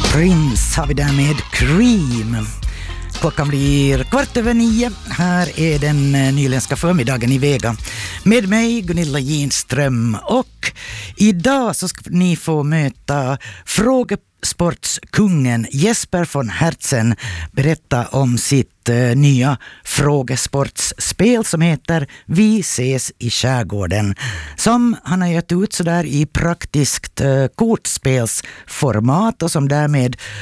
Prince har vi där med Cream. Klockan blir 8:15. Här är den nyländska förmiddagen i Vega. Med mig Gunilla Ginström. Och idag så ska ni få möta frågesportskungen Jesper von Hertzen berätta om sitt nya frågesportsspel som heter Vi ses i skärgården, som han har gett ut så där i praktiskt kortspelsformat och som därmed